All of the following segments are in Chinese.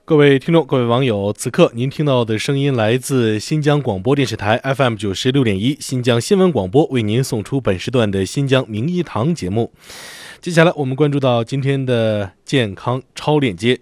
各位听众，各位网友，此刻您听到的声音来自新疆广播电视台 FM 96.1新疆新闻广播，为您送出本时段的新疆名医堂节目。接下来我们关注到今天的健康超链接。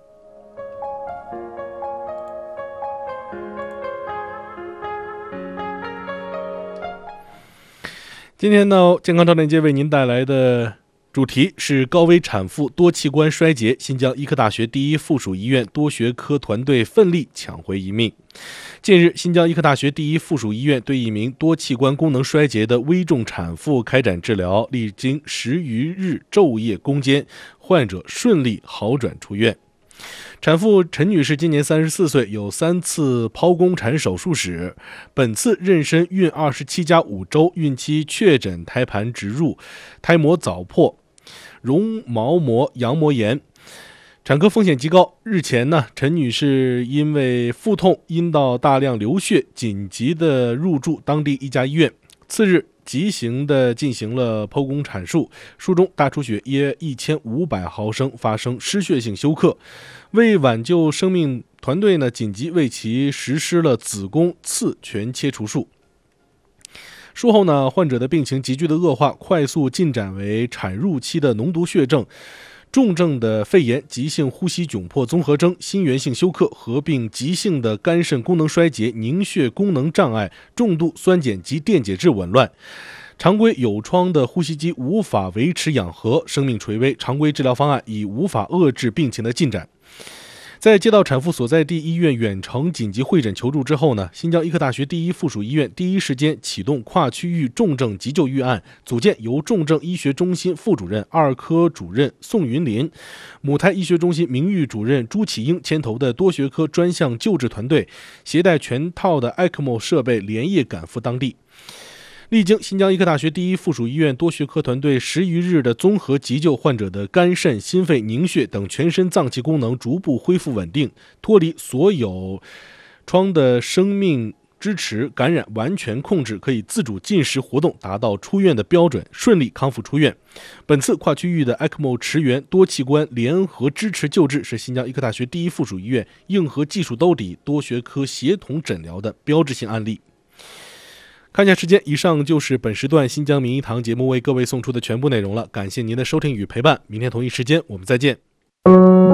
今天呢，健康超链接为您带来的主题是高危产妇多器官衰竭，新疆医科大学第一附属医院多学科团队奋力抢回一命。近日，新疆医科大学第一附属医院对一名多器官功能衰竭的危重产妇开展治疗，历经10余日昼夜攻坚，患者顺利好转出院。产妇陈女士今年34岁，有3次剖宫产手术史，本次妊娠孕27+5周，孕期确诊胎盘植入、胎膜早破、绒毛膜羊膜炎，产科风险极高。日前呢，陈女士因为腹痛、阴道大量流血，紧急的入住当地一家医院。次日急行的进行了剖宫产术，术中大出血约1500毫升，发生失血性休克。为挽救生命，团队呢紧急为其实施了子宫刺全切除术。术后呢，患者的病情急剧的恶化，快速进展为产褥期的脓毒血症、重症的肺炎、急性呼吸窘迫综合征、心源性休克，合并急性的肝肾功能衰竭、凝血功能障碍、重度酸碱及电解质紊乱。常规有创的呼吸机无法维持氧合，生命垂危，常规治疗方案已无法遏制病情的进展。在接到产妇所在地医院远程紧急会诊求助之后呢，新疆医科大学第一附属医院第一时间启动跨区域重症急救预案，组建由重症医学中心副主任、2科主任宋云林、母胎医学中心名誉主任朱启英牵头的多学科专项救治团队，携带全套的 ECMO 设备连夜赶赴当地。历经新疆医科大学第一附属医院多学科团队10余日的综合急救，患者的肝肾、心肺、凝血等全身脏器功能逐步恢复稳定，脱离所有创的生命支持，感染完全控制，可以自主进食活动，达到出院的标准，顺利康复出院。本次跨区域的 ECMO 驰援多器官联合支持救治，是新疆医科大学第一附属医院硬核技术兜底、多学科协同诊疗的标志性案例。看一下时间，以上就是本时段新疆名医堂节目为各位送出的全部内容了，感谢您的收听与陪伴，明天同一时间我们再见。